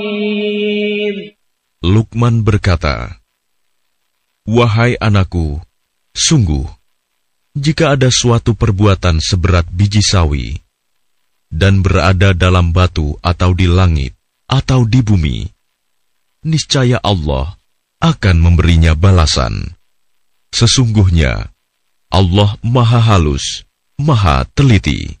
Luqman berkata, "Wahai anakku, sungguh, jika ada suatu perbuatan seberat biji sawi, dan berada dalam batu atau di langit, atau di bumi, niscaya Allah akan memberinya balasan. Sesungguhnya, Allah Maha Halus, Maha Teliti."